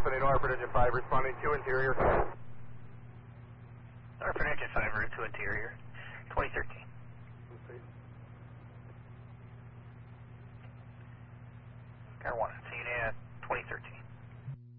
Delta 8 Hartford Engine 5 responding to interior. Hartford Engine 5 route to interior, 2013. Car 1, seeing at